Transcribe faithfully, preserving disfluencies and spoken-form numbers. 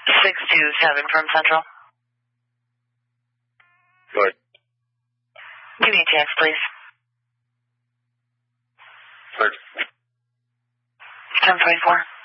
six two seven from Central. Good. Give me a chance, please. Six. ten twenty-four.